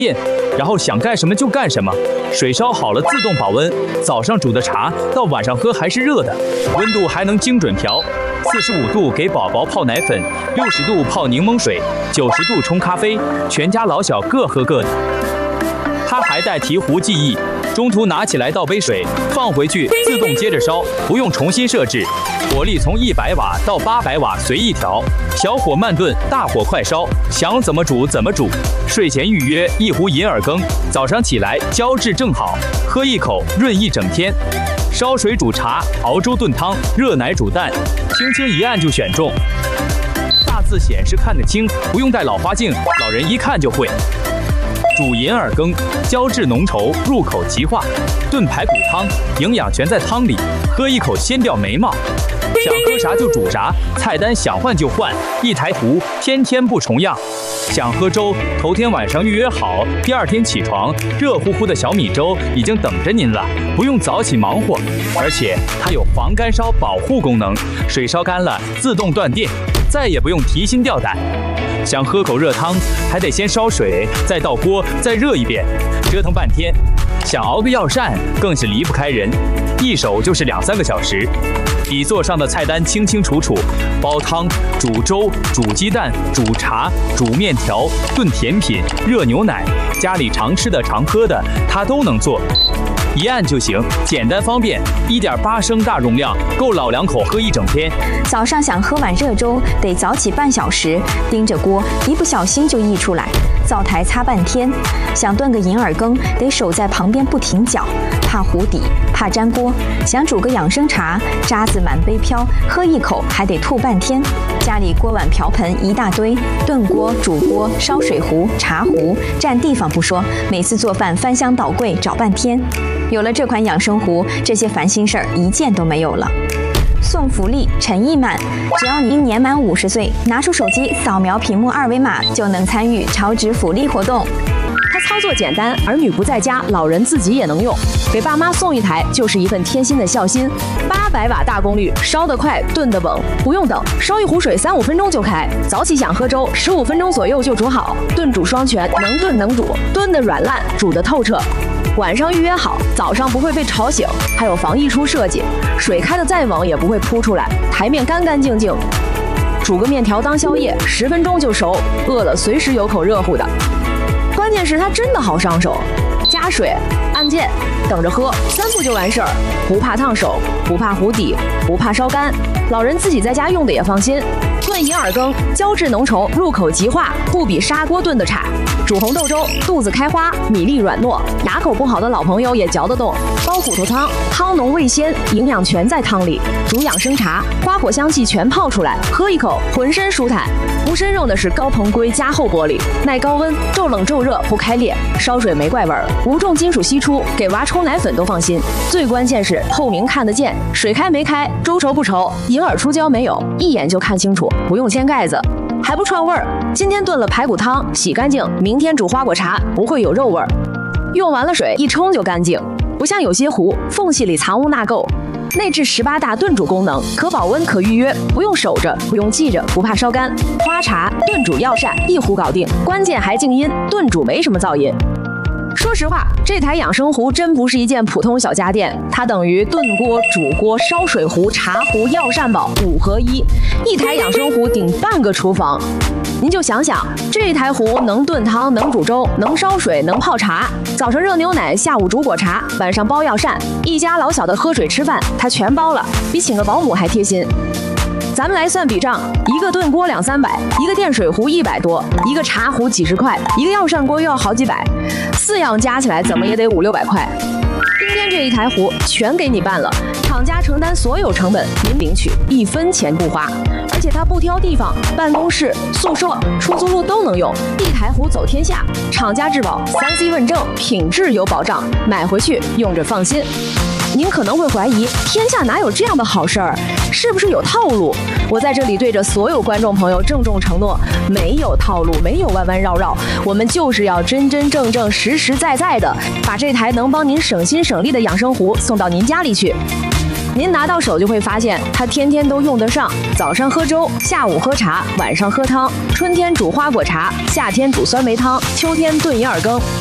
电，然后想干什么就干什么。水烧好了自动保温，早上煮的茶到晚上喝还是热的，温度还能精准调。45度给宝宝泡奶粉，60度泡柠檬水，90度冲咖啡，全家老小各喝各的。它还带提壶记忆，中途拿起来倒杯水，放回去自动接着烧，不用重新设置。火力从100瓦到800瓦随意调，小火慢炖，大火快烧，想怎么煮怎么煮。睡前预约1壶银耳羹，早上起来胶质正好，喝一口润一整天。烧水煮茶，熬粥炖汤，热奶煮蛋，轻轻一按就选中。大字显示看得清，不用戴老花镜，老人一看就会。煮银耳羹，胶质浓稠，入口即化；炖排骨汤，营养全在汤里，喝一口先掉眉毛。想喝啥就煮啥，菜单想换就换，一台壶，天天不重样。想喝粥，头天晚上预约好，第二天起床，热乎乎的小米粥已经等着您了，不用早起忙活。而且它有防干烧保护功能，水烧干了自动断电，再也不用提心吊胆。想喝口热汤，还得先烧水，再倒锅，再热一遍，折腾半天。想熬个药膳，更是离不开人，一手就是2-3个小时。底座上的菜单清清楚楚，煲汤、煮粥、煮鸡蛋、煮茶、煮面条、炖甜品、热牛奶，家里常吃的常喝的，它都能做。一按就行，简单方便，1.8升大容量，够老两口喝一整天。 早上想喝碗热粥，得早起半小时，盯着锅，一不小心就溢出来，灶台擦半天。想炖个银耳羹，得守在旁边不停搅，怕糊底，怕粘锅。想煮个养生茶，渣子满杯飘，喝一口还得吐半天。家里锅碗瓢盆一大堆，炖锅、煮锅、烧水壶、茶壶，占地方不说，每次做饭翻箱倒柜找半天。有了这款养生壶，这些烦心事儿一件都没有了。送福利，诚意满，只要您年满50岁，拿出手机扫描屏幕2维码，就能参与超值福利活动。 它操作简单，儿女不在家，老人自己也能用，给爸妈送一台就是一份贴心的孝心。800瓦大功率，烧得快，炖得稳，不用等，烧一壶水3-5分钟就开。早起想喝粥，15分钟左右就煮好，炖煮双全，能炖能煮，炖得软烂，煮得透彻。晚上预约好，早上不会被吵醒，还有防溢出设计，水开得再猛也不会扑出来，台面干干净净。煮个面条当宵夜，10分钟就熟，饿了随时有口热乎的。关键是它真的好上手，加水、按键、等着喝，3步就完事儿，不怕烫手，不怕糊底，不怕烧干，老人自己在家用的也放心。炖银耳羹，胶质浓稠，入口即化，不比砂锅炖的差。煮红豆粥，肚子开花，米粒软糯，牙口不好的老朋友也嚼得动。煲骨头汤，汤浓味鲜，营养全在汤里。煮养生茶，花果香气全泡出来，喝一口浑身舒坦。无参用的是高硼硅加厚玻璃，耐高温，骤冷骤热不开裂，烧水没怪味儿，无重金属析出，给娃冲奶粉都放心。最关键是透明看得见，水开没开，粥稠不稠，银耳出胶没有，一眼就看清楚，不用掀盖子。还不串味儿，今天炖了排骨汤，洗干净，明天煮花果茶，不会有肉味儿。用完了水一冲就干净，不像有些壶缝隙里藏污纳垢。内置18大炖煮功能，可保温可预约，不用守着，不用记着，不怕烧干。花茶、炖煮药膳一壶搞定，关键还静音，炖煮没什么噪音。说实话，这台养生壶真不是一件普通小家电，它等于炖锅、煮锅、烧水壶、茶壶、药膳宝5合1，一台养生壶顶半个厨房。您就想想，这台壶能炖汤，能煮粥，能烧水，能泡茶，早上热牛奶，下午煮果茶，晚上煲药膳，一家老小的喝水吃饭，它全包了，比请个保姆还贴心。咱们来算笔账，一个炖锅200-300，一个电水壶100多，一个茶壶几十块，一个药膳锅又要好几百，4样加起来怎么也得500-600块。今天这一台壶全给你办了，厂家承担所有成本，您领取1分钱不花，而且它不挑地方，办公室、宿舍、出租屋都能用，一台壶走天下，厂家质保3C 问证，品质有保障，买回去用着放心。您可能会怀疑，天下哪有这样的好事儿？是不是有套路？我在这里对着所有观众朋友郑重承诺，没有套路，没有弯弯绕绕，我们就是要真真正正、实实在在的把这台能帮您省心省力的养生壶送到您家里去。 您拿到手就会发现，它天天都用得上。早上喝粥，下午喝茶，晚上喝汤。春天煮花果茶，夏天煮酸梅汤，秋天炖银耳羹。